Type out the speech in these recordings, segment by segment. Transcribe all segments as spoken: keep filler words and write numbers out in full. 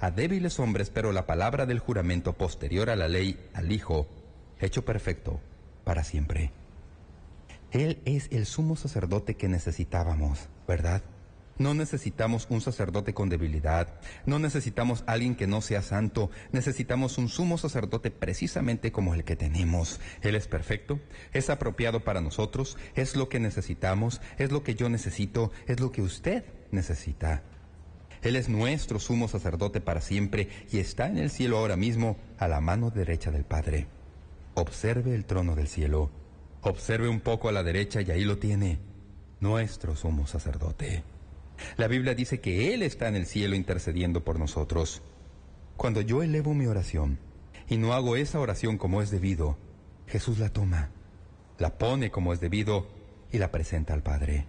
a débiles hombres, pero la palabra del juramento posterior a la ley, al Hijo, hecho perfecto para siempre. Él es el sumo sacerdote que necesitábamos, ¿verdad? No necesitamos un sacerdote con debilidad, no necesitamos alguien que no sea santo, necesitamos un sumo sacerdote precisamente como el que tenemos. Él es perfecto, es apropiado para nosotros, es lo que necesitamos, es lo que yo necesito, es lo que usted necesita. Él es nuestro sumo sacerdote para siempre y está en el cielo ahora mismo a la mano derecha del Padre. Observe el trono del cielo, observe un poco a la derecha y ahí lo tiene, nuestro sumo sacerdote. La Biblia dice que Él está en el cielo intercediendo por nosotros. Cuando yo elevo mi oración y no hago esa oración como es debido, Jesús la toma, la pone como es debido y la presenta al Padre.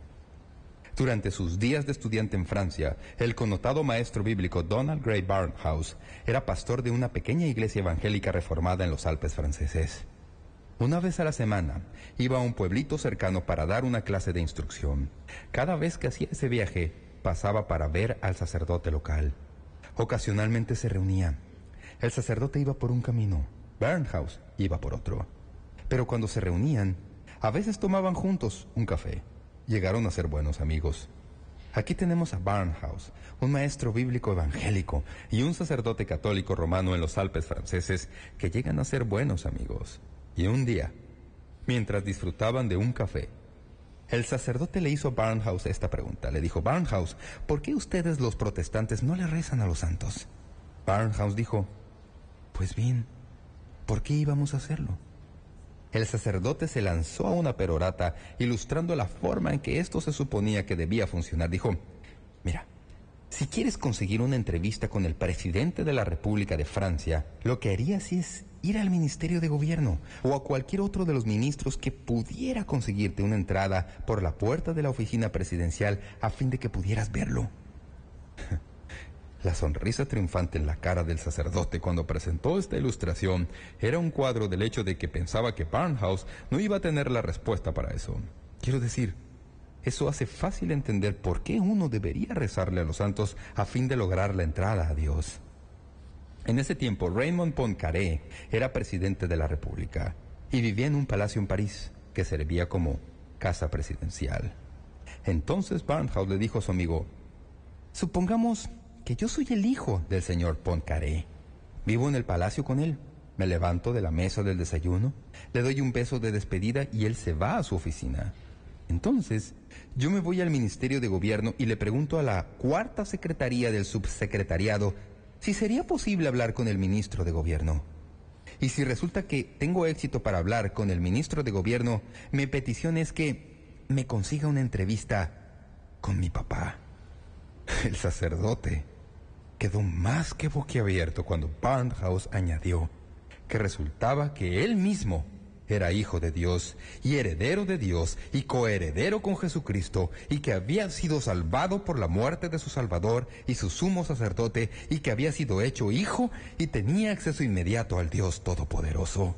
Durante sus días de estudiante en Francia, el connotado maestro bíblico Donald Grey Barnhouse era pastor de una pequeña iglesia evangélica reformada en los Alpes franceses. Una vez a la semana, iba a un pueblito cercano para dar una clase de instrucción. Cada vez que hacía ese viaje, pasaba para ver al sacerdote local. Ocasionalmente se reunían. El sacerdote iba por un camino, Barnhouse iba por otro. Pero cuando se reunían, a veces tomaban juntos un café. Llegaron a ser buenos amigos. Aquí tenemos a Barnhouse, un maestro bíblico evangélico y un sacerdote católico romano en los Alpes franceses que llegan a ser buenos amigos. Y un día, mientras disfrutaban de un café, el sacerdote le hizo a Barnhouse esta pregunta. Le dijo: Barnhouse, ¿por qué ustedes los protestantes no le rezan a los santos? Barnhouse dijo: pues bien, ¿por qué íbamos a hacerlo? El sacerdote se lanzó a una perorata, ilustrando la forma en que esto se suponía que debía funcionar. Dijo: mira, si quieres conseguir una entrevista con el presidente de la República de Francia, lo que harías es ir al Ministerio de Gobierno o a cualquier otro de los ministros que pudiera conseguirte una entrada por la puerta de la oficina presidencial a fin de que pudieras verlo. La sonrisa triunfante en la cara del sacerdote cuando presentó esta ilustración era un cuadro del hecho de que pensaba que Barnhouse no iba a tener la respuesta para eso. Quiero decir, eso hace fácil entender por qué uno debería rezarle a los santos a fin de lograr la entrada a Dios. En ese tiempo, Raymond Poincaré era presidente de la República y vivía en un palacio en París que servía como casa presidencial. Entonces Barnhouse le dijo a su amigo: supongamos que yo soy el hijo del señor Poincaré. Vivo en el palacio con él. Me levanto de la mesa del desayuno, le doy un beso de despedida y él se va a su oficina. Entonces, yo me voy al Ministerio de Gobierno y le pregunto a la cuarta secretaría del subsecretariado si sería posible hablar con el ministro de Gobierno. Y si resulta que tengo éxito para hablar con el ministro de Gobierno, mi petición es que me consiga una entrevista con mi papá. El sacerdote quedó más que boquiabierto cuando Barnhouse añadió que resultaba que él mismo era hijo de Dios y heredero de Dios y coheredero con Jesucristo y que había sido salvado por la muerte de su Salvador y su sumo sacerdote y que había sido hecho hijo y tenía acceso inmediato al Dios Todopoderoso.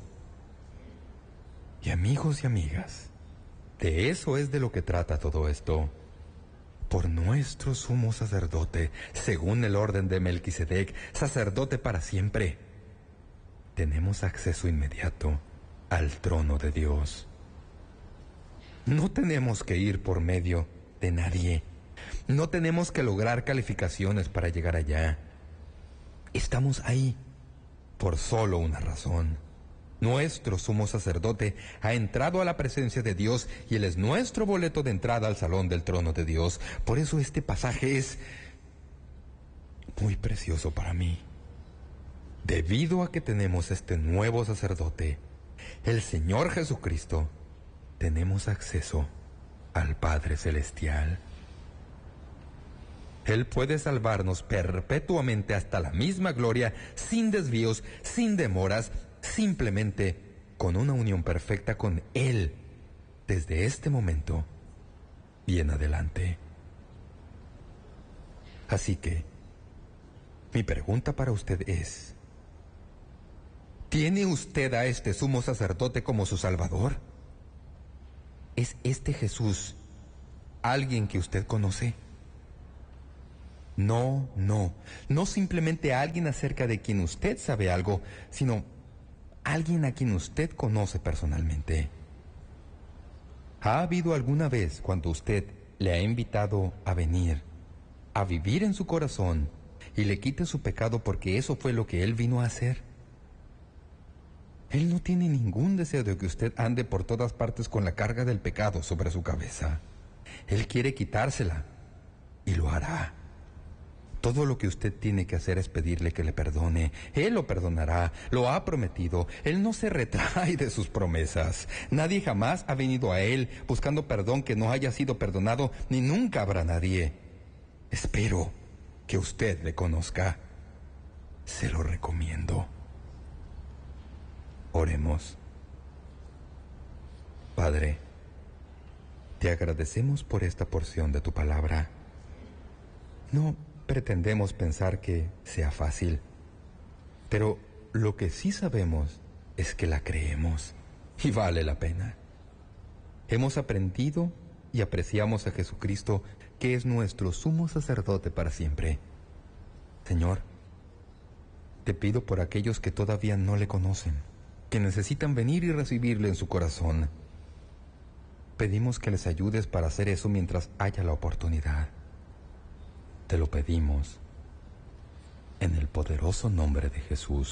Y amigos y amigas, de eso es de lo que trata todo esto. Por nuestro sumo sacerdote, según el orden de Melquisedec, sacerdote para siempre, tenemos acceso inmediato al trono de Dios. No tenemos que ir por medio de nadie. No tenemos que lograr calificaciones para llegar allá. Estamos ahí por solo una razón. Nuestro sumo sacerdote ha entrado a la presencia de Dios y Él es nuestro boleto de entrada al salón del trono de Dios. Por eso este pasaje es muy precioso para mí. Debido a que tenemos este nuevo sacerdote, el Señor Jesucristo, tenemos acceso al Padre Celestial. Él puede salvarnos perpetuamente hasta la misma gloria, sin desvíos, sin demoras, simplemente con una unión perfecta con Él, desde este momento y en adelante. Así que, mi pregunta para usted es: ¿tiene usted a este sumo sacerdote como su Salvador? ¿Es este Jesús alguien que usted conoce? No, no, no simplemente a alguien acerca de quien usted sabe algo, sino alguien a quien usted conoce personalmente. ¿Ha habido alguna vez cuando usted le ha invitado a venir, a vivir en su corazón y le quite su pecado porque eso fue lo que Él vino a hacer? Él no tiene ningún deseo de que usted ande por todas partes con la carga del pecado sobre su cabeza. Él quiere quitársela y lo hará. Todo lo que usted tiene que hacer es pedirle que le perdone. Él lo perdonará, lo ha prometido. Él no se retrae de sus promesas. Nadie jamás ha venido a Él buscando perdón que no haya sido perdonado, ni nunca habrá nadie. Espero que usted le conozca. Se lo recomiendo. Oremos. Padre, te agradecemos por esta porción de tu palabra. No pretendemos pensar que sea fácil, pero lo que sí sabemos es que la creemos y vale la pena. Hemos aprendido y apreciamos a Jesucristo, que es nuestro sumo sacerdote para siempre. Señor, te pido por aquellos que todavía no le conocen, que necesitan venir y recibirle en su corazón. Pedimos que les ayudes para hacer eso mientras haya la oportunidad. Te lo pedimos en el poderoso nombre de Jesús.